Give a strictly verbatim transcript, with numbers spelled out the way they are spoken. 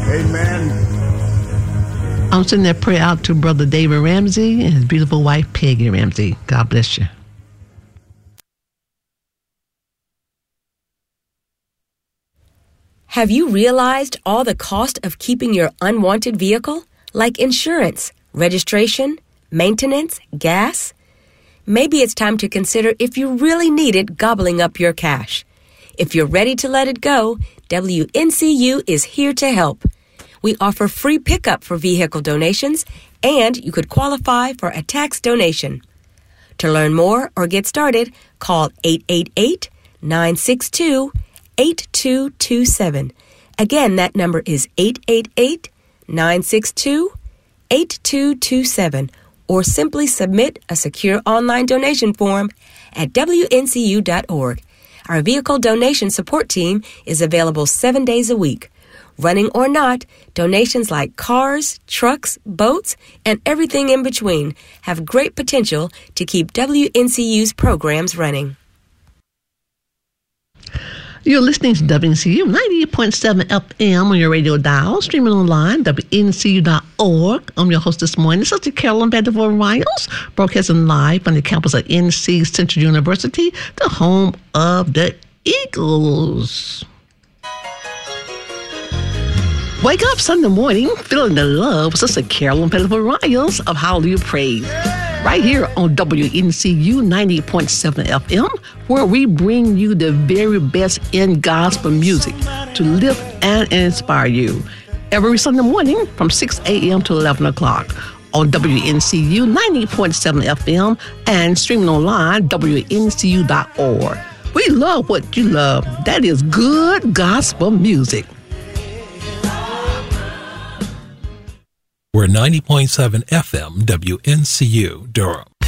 Amen. I'm sending that prayer out to Brother David Ramsey and his beautiful wife, Peggy Ramsey. God bless you. Have you realized all the cost of keeping your unwanted vehicle, like insurance, registration, maintenance, gas? Maybe it's time to consider if you really need it gobbling up your cash. If you're ready to let it go, W N C U is here to help. We offer free pickup for vehicle donations, and you could qualify for a tax donation. To learn more or get started, call eight eight eight, nine six two, eight two two seven. Again, that number is eight eight eight, nine six two, eight two two seven, or simply submit a secure online donation form at W N C U dot org. Our vehicle donation support team is available seven days a week. Running or not, donations like cars, trucks, boats, and everything in between have great potential to keep W N C U's programs running. You're listening to W N C U ninety-eight point seven F M on your radio dial, streaming online, W N C U dot org. I'm your host this morning, Sister Carolyn Vandervoort-Riles, broadcasting live on the campus of N C Central University, the home of the Eagles. Wake up Sunday morning, feeling the love with Sister Carolyn Vandervoort-Riles of Hallelujah Praise. Right here on W N C U ninety point seven F M, where we bring you the very best in gospel music to lift and inspire you. Every Sunday morning from six a.m. to eleven o'clock on W N C U ninety point seven F M and streaming online, W N C U dot org. We love what you love. That is good gospel music. We're ninety point seven F M W N C U, Durham.